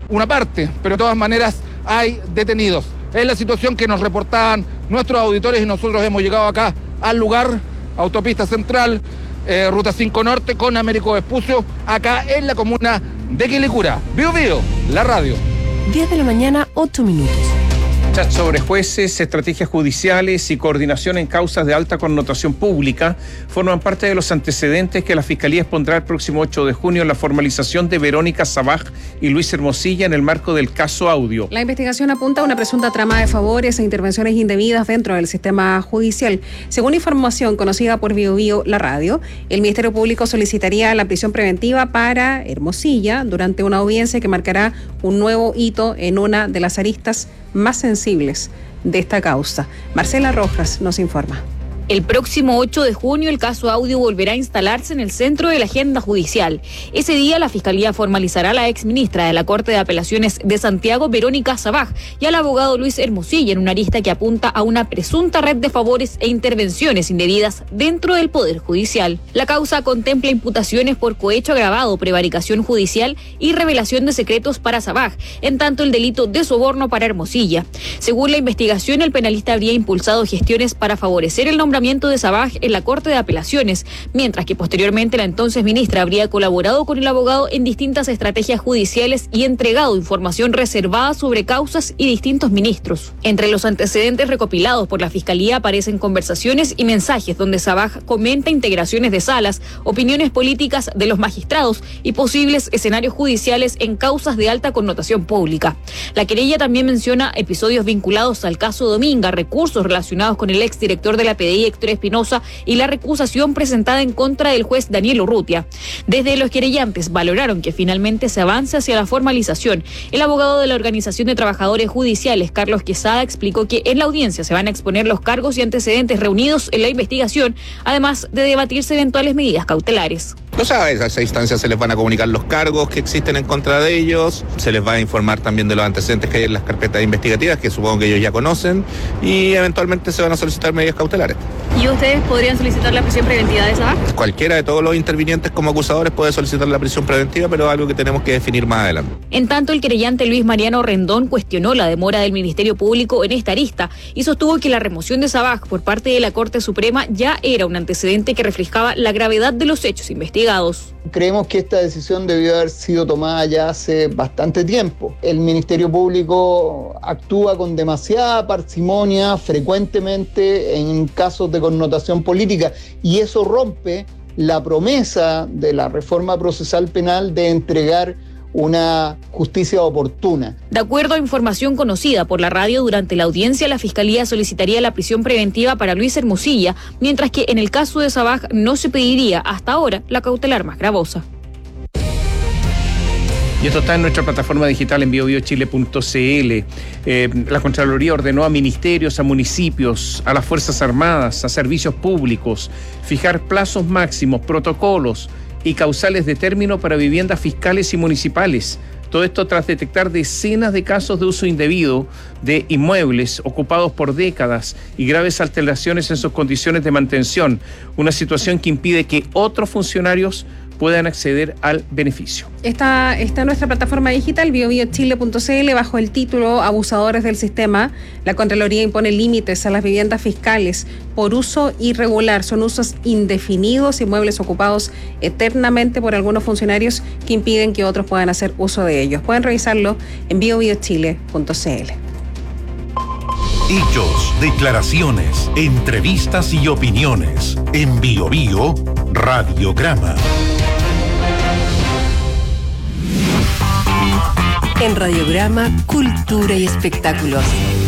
una parte, pero de todas maneras hay detenidos. Es la situación que nos reportaban nuestros auditores y nosotros hemos llegado acá al lugar, autopista central, ruta 5 Norte con Américo Vespucio, acá en la comuna de Quilicura. Bío Bío, la radio. 10 de la mañana, 8 minutos. Chat sobre jueces, estrategias judiciales y coordinación en causas de alta connotación pública forman parte de los antecedentes que la Fiscalía expondrá el próximo 8 de junio en la formalización de Verónica Sabaj y Luis Hermosilla en el marco del caso Audio. La investigación apunta a una presunta trama de favores e intervenciones indebidas dentro del sistema judicial. Según información conocida por Bío Bío, la radio, el Ministerio Público solicitaría la prisión preventiva para Hermosilla durante una audiencia que marcará un nuevo hito en una de las aristas más sensibles de esta causa. Marcela Rojas nos informa. El próximo 8 de junio el caso Audio volverá a instalarse en el centro de la agenda judicial. Ese día la Fiscalía formalizará a la exministra de la Corte de Apelaciones de Santiago, Verónica Sabaj, y al abogado Luis Hermosilla en una arista que apunta a una presunta red de favores e intervenciones indebidas dentro del Poder Judicial. La causa contempla imputaciones por cohecho agravado, prevaricación judicial y revelación de secretos para Sabaj, en tanto el delito de soborno para Hermosilla. Según la investigación, el penalista habría impulsado gestiones para favorecer el nombramiento de Sabaj en la Corte de Apelaciones, mientras que posteriormente la entonces ministra habría colaborado con el abogado en distintas estrategias judiciales y entregado información reservada sobre causas y distintos ministros. Entre los antecedentes recopilados por la Fiscalía aparecen conversaciones y mensajes donde Sabaj comenta integraciones de salas, opiniones políticas de los magistrados y posibles escenarios judiciales en causas de alta connotación pública. La querella también menciona episodios vinculados al caso Dominga, recursos relacionados con el exdirector de la PDI, Héctor Espinosa, y la recusación presentada en contra del juez Daniel Urrutia. Desde los querellantes valoraron que finalmente se avance hacia la formalización. El abogado de la Organización de Trabajadores Judiciales, Carlos Quesada, explicó que en la audiencia se van a exponer los cargos y antecedentes reunidos en la investigación, además de debatirse eventuales medidas cautelares. No sabes, a esa instancia se les van a comunicar los cargos que existen en contra de ellos, se les va a informar también de los antecedentes que hay en las carpetas investigativas, que supongo que ellos ya conocen, y eventualmente se van a solicitar medidas cautelares. ¿Y ustedes podrían solicitar la prisión preventiva de Sabaj? Cualquiera de todos los intervinientes como acusadores puede solicitar la prisión preventiva, pero es algo que tenemos que definir más adelante. En tanto, el querellante Luis Mariano Rendón cuestionó la demora del Ministerio Público en esta arista y sostuvo que la remoción de Sabaj por parte de la Corte Suprema ya era un antecedente que reflejaba la gravedad de los hechos investigados. Creemos que esta decisión debió haber sido tomada ya hace bastante tiempo. El Ministerio Público actúa con demasiada parsimonia frecuentemente en casos de connotación política y eso rompe la promesa de la reforma procesal penal de entregar una justicia oportuna. De acuerdo a información conocida por la radio, durante la audiencia la Fiscalía solicitaría la prisión preventiva para Luis Hermosilla, mientras que en el caso de Sabaj no se pediría hasta ahora la cautelar más gravosa. Y esto está en nuestra plataforma digital en biobiochile.cl. La Contraloría ordenó a ministerios, a municipios, a las Fuerzas Armadas, a servicios públicos, fijar plazos máximos, protocolos y causales de término para viviendas fiscales y municipales. Todo esto tras detectar decenas de casos de uso indebido de inmuebles ocupados por décadas y graves alteraciones en sus condiciones de mantención, una situación que impide que otros funcionarios puedan acceder al beneficio. Está en nuestra plataforma digital biobiochile.cl bajo el título Abusadores del Sistema. La Contraloría impone límites a las viviendas fiscales por uso irregular. Son usos indefinidos, inmuebles ocupados eternamente por algunos funcionarios que impiden que otros puedan hacer uso de ellos. Pueden revisarlo en biobiochile.cl. Hechos, declaraciones, entrevistas y opiniones. En Bío Bío, Radiograma. En Radiograma, Cultura y Espectáculos.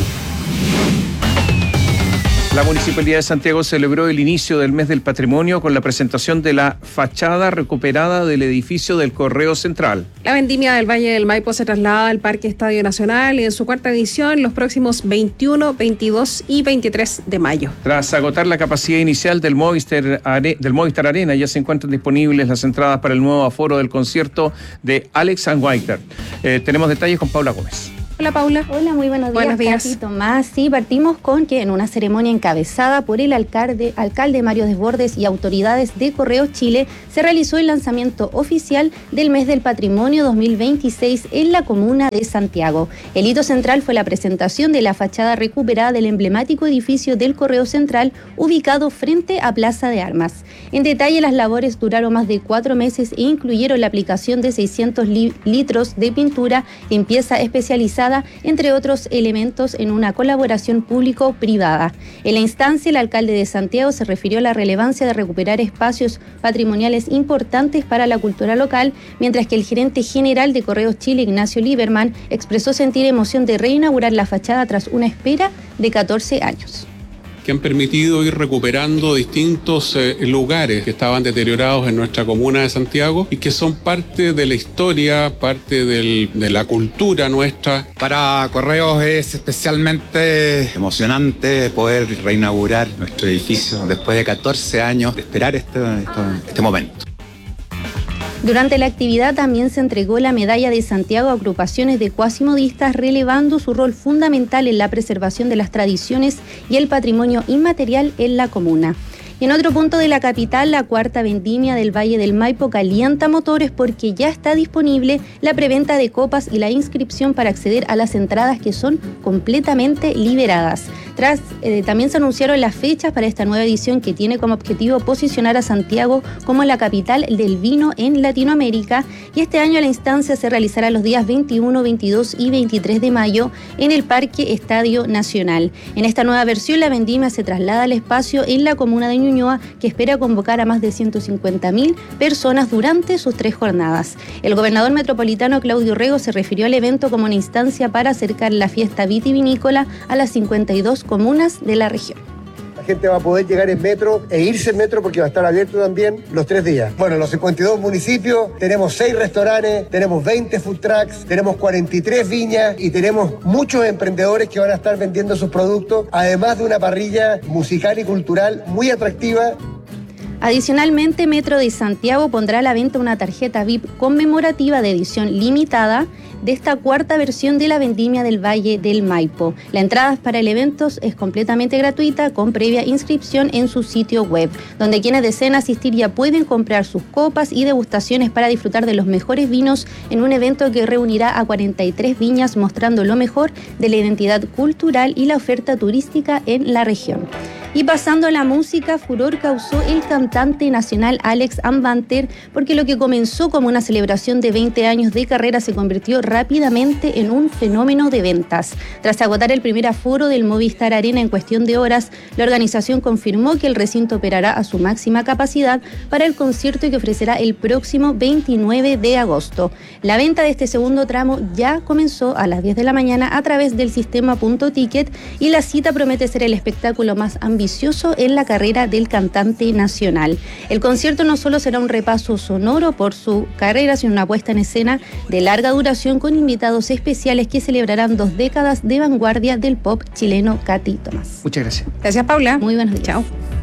La Municipalidad de Santiago celebró el inicio del mes del patrimonio con la presentación de la fachada recuperada del edificio del Correo Central. La vendimia del Valle del Maipo se traslada al Parque Estadio Nacional y en su cuarta edición los próximos 21, 22 y 23 de mayo. Tras agotar la capacidad inicial del Movistar Arena, ya se encuentran disponibles las entradas para el nuevo aforo del concierto de Alex and Whiter. Tenemos detalles con Paula Gómez. Hola, Paula. Hola, muy buenos días. Buenos días. Katy, Tomás. Sí, partimos con que en una ceremonia encabezada por el alcalde Mario Desbordes y autoridades de Correos Chile, se realizó el lanzamiento oficial del Mes del Patrimonio 2026 en la comuna de Santiago. El hito central fue la presentación de la fachada recuperada del emblemático edificio del Correo Central, ubicado frente a Plaza de Armas. En detalle, las labores duraron más de 4 meses e incluyeron la aplicación de 600 litros de pintura en pieza especializada, entre otros elementos, en una colaboración público-privada. En la instancia, el alcalde de Santiago se refirió a la relevancia de recuperar espacios patrimoniales importantes para la cultura local, mientras que el gerente general de Correos Chile, Ignacio Lieberman, expresó sentir emoción de reinaugurar la fachada tras una espera de 14 años. Que han permitido ir recuperando distintos lugares que estaban deteriorados en nuestra comuna de Santiago y que son parte de la historia, parte de la cultura nuestra. Para Correos es especialmente emocionante poder reinaugurar nuestro edificio después de 14 años de esperar este momento. Durante la actividad también se entregó la medalla de Santiago a agrupaciones de cuasimodistas, relevando su rol fundamental en la preservación de las tradiciones y el patrimonio inmaterial en la comuna. Y en otro punto de la capital, la cuarta vendimia del Valle del Maipo calienta motores porque ya está disponible la preventa de copas y la inscripción para acceder a las entradas, que son completamente liberadas. También se anunciaron las fechas para esta nueva edición, que tiene como objetivo posicionar a Santiago como la capital del vino en Latinoamérica, y este año la instancia se realizará los días 21, 22 y 23 de mayo en el Parque Estadio Nacional. En esta nueva versión, la vendimia se traslada al espacio en la comuna de Ñuñoa, que espera convocar a más de 150.000 personas durante sus 3 jornadas. El gobernador metropolitano Claudio Rego se refirió al evento como una instancia para acercar la fiesta vitivinícola a las 52 comunas de la región. La gente va a poder llegar en metro e irse en metro porque va a estar abierto también los 3 días. Bueno, en los 52 municipios tenemos 6 restaurantes, tenemos 20 food trucks, tenemos 43 viñas y tenemos muchos emprendedores que van a estar vendiendo sus productos, además de una parrilla musical y cultural muy atractiva. Adicionalmente, Metro de Santiago pondrá a la venta una tarjeta VIP conmemorativa de edición limitada de esta cuarta versión de la vendimia del Valle del Maipo. La entrada para el evento es completamente gratuita, con previa inscripción en su sitio web, donde quienes deseen asistir ya pueden comprar sus copas y degustaciones para disfrutar de los mejores vinos en un evento que reunirá a 43 viñas, mostrando lo mejor de la identidad cultural y la oferta turística en la región. Y pasando a la música, furor causó el cantante nacional Alex Anwandter, porque lo que comenzó como una celebración de 20 años de carrera se convirtió rápidamente en un fenómeno de ventas. Tras agotar el primer aforo del Movistar Arena en cuestión de horas, la organización confirmó que el recinto operará a su máxima capacidad para el concierto que ofrecerá el próximo 29 de agosto. La venta de este segundo tramo ya comenzó a las 10 de la mañana a través del sistema Punto Ticket, y la cita promete ser el espectáculo más ambicioso en la carrera del cantante nacional. El concierto no solo será un repaso sonoro por su carrera, sino una puesta en escena de larga duración con invitados especiales que celebrarán 2 décadas de vanguardia del pop chileno. Katy, Tomás. Muchas gracias. Gracias, Paula. Muy buenos días. Chao.